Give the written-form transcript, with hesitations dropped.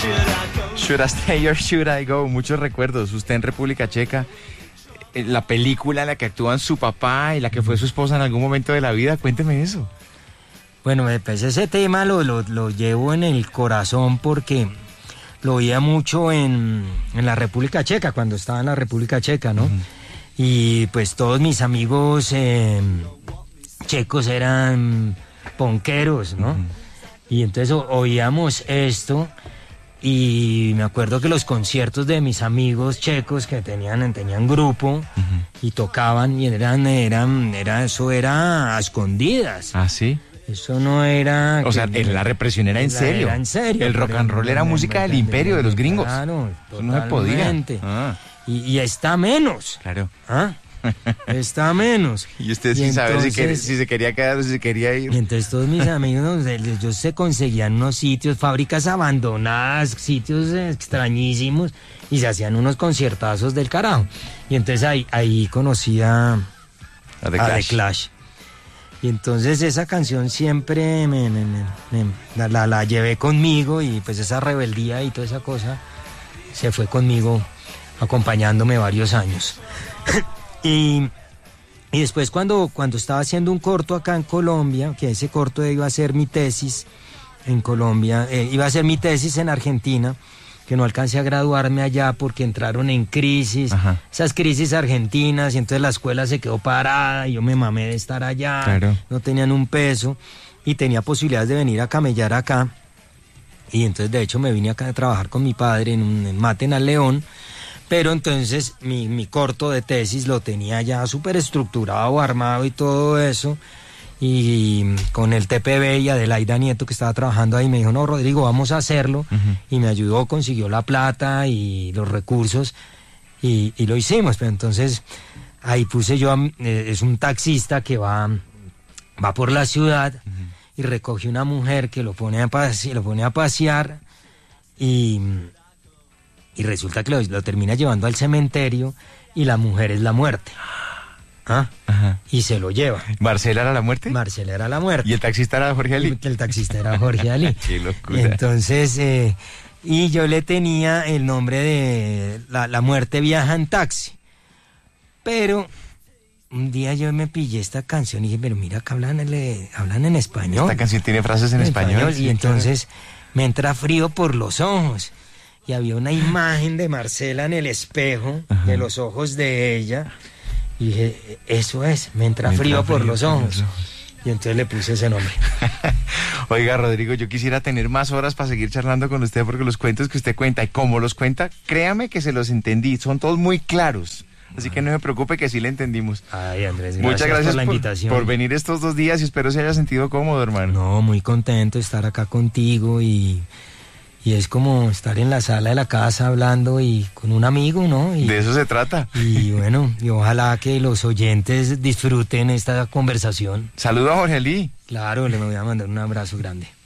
Should I stay or should I go? Muchos recuerdos. Usted en República Checa, la película en la que actúan su papá y la que fue su esposa en algún momento de la vida. Cuénteme eso. Bueno, pues ese tema lo llevo en el corazón porque lo oía mucho en la República Checa, cuando estaba en la República Checa, ¿no? Y pues todos mis amigos checos eran ponqueros, ¿no? Y entonces oíamos esto y me acuerdo que los conciertos de mis amigos checos que tenían grupo y tocaban y eso era a escondidas. ¿Ah, sí? Eso no era... O sea, la represión era en serio. Era en serio. El rock and roll era música del imperio, de los gringos. Claro, eso no se podía. Y está menos. Claro. ¿Ah? Está menos. Y usted sin saber si se quería quedar o si se quería ir. Y entonces todos mis amigos, ellos se conseguían unos sitios, fábricas abandonadas, sitios extrañísimos, y se hacían unos conciertazos del carajo. Y entonces ahí conocí a The Clash. Y entonces esa canción siempre la llevé conmigo, y pues esa rebeldía y toda esa cosa se fue conmigo acompañándome varios años. y después cuando estaba haciendo un corto acá en Colombia, que ese corto iba a ser mi tesis en Colombia, iba a ser mi tesis en Argentina, que no alcancé a graduarme allá porque entraron en crisis, esas crisis argentinas, y entonces la escuela se quedó parada y yo me mamé de estar allá, claro. No tenían un peso y tenía posibilidades de venir a camellar acá, y entonces de hecho me vine acá a trabajar con mi padre en Maten al León, pero entonces mi corto de tesis lo tenía ya súper estructurado, armado y todo eso. Y con el TPB y Adelaida Nieto, que estaba trabajando ahí, me dijo, no, Rodrigo, vamos a hacerlo. Y me ayudó, consiguió la plata y los recursos y lo hicimos. Pero entonces ahí puse yo, es un taxista que va por la ciudad y recoge una mujer que lo pone a pasear y resulta que lo termina llevando al cementerio y la mujer es la muerte. Y se lo lleva. ¿Marcela era la muerte? Marcela era la muerte. ¿Y el taxista era Jorge Ali? El taxista era Jorge Ali. Qué locura. Entonces, y yo le tenía el nombre de La muerte viaja en taxi. Pero un día yo me pillé esta canción y dije, pero mira que hablan en español. Esta canción tiene frases en español. Sí, y entonces me entra frío por los ojos. Y había una imagen de Marcela en el espejo, de los ojos de ella. Y dije, eso es, me entra frío por los ojos. Y entonces le puse ese nombre. Oiga, Rodrigo, yo quisiera tener más horas para seguir charlando con usted, porque los cuentos que usted cuenta y cómo los cuenta, créame que se los entendí, son todos muy claros. Así que no me preocupe, que sí le entendimos. Ay, Andrés, muchas gracias por la invitación. Por venir estos 2 días, y espero se haya sentido cómodo, hermano. No, muy contento de estar acá contigo y es como estar en la sala de la casa hablando y con un amigo, ¿no? De eso se trata. Y bueno, y ojalá que los oyentes disfruten esta conversación. Saludo a Jorge Ali. Claro, le voy a mandar un abrazo grande.